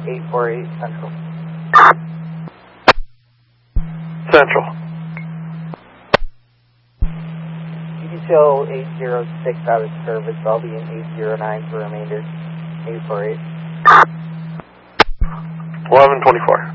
848 Central. Central. You can show 806 out of service. I'll be in 809 for remainder. 848. 1124.